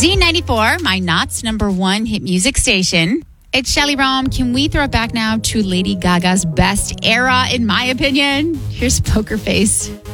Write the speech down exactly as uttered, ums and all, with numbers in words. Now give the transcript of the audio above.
Z ninety-four, my Knots number one hit music station. It's Shelly Rom. Can we throw it back now to Lady Gaga's best era, in my opinion? Here's Poker Face.